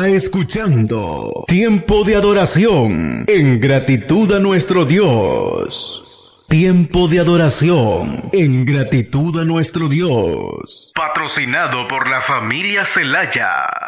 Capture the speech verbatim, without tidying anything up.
Está escuchando Tiempo de Adoración en gratitud a nuestro Dios. Tiempo de adoración en gratitud a nuestro Dios. Patrocinado por la familia Celaya.